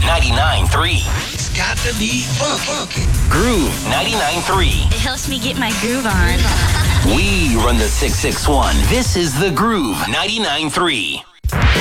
99.3. It's got to be funky. Groove 99.3. It helps me get my groove on. We run the 661. This is the Groove 99.3.